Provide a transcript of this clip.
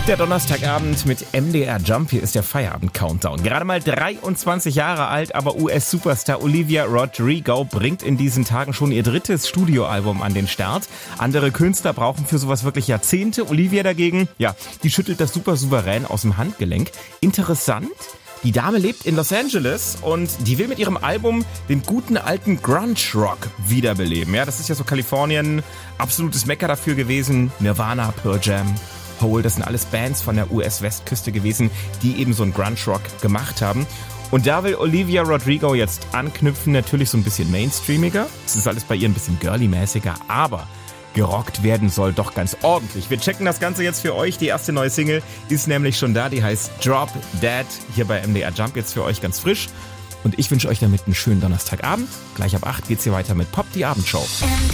Der Donnerstagabend mit MDR Jump. Hier ist der Feierabend-Countdown. Gerade mal 23 Jahre alt, aber US-Superstar Olivia Rodrigo bringt in diesen Tagen schon ihr drittes Studioalbum an den Start. Andere Künstler brauchen für sowas wirklich Jahrzehnte. Olivia dagegen, ja, die schüttelt das super souverän aus dem Handgelenk. Interessant. Die Dame lebt in Los Angeles und die will mit ihrem Album den guten alten Grunge-Rock wiederbeleben. Ja, das ist ja so Kalifornien, absolutes Mekka dafür gewesen. Nirvana, Pearl Jam, Hole, das sind alles Bands von der US-Westküste gewesen, die eben so einen Grunge-Rock gemacht haben. Und da will Olivia Rodrigo jetzt anknüpfen, natürlich so ein bisschen mainstreamiger. Es ist alles bei ihr ein bisschen girly-mäßiger, aber gerockt werden soll doch ganz ordentlich. Wir checken das Ganze jetzt für euch. Die erste neue Single ist nämlich schon da, die heißt Drop Dead, hier bei MDR Jump jetzt für euch ganz frisch. Und ich wünsche euch damit einen schönen Donnerstagabend. Gleich ab 8 geht's hier weiter mit Pop, die Abendshow.